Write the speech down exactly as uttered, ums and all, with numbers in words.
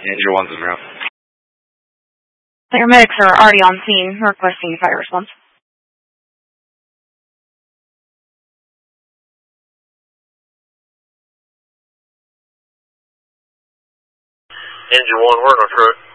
Angel one's in route. Your medics are already on scene, requesting fire response. Engine one, we're on a truck.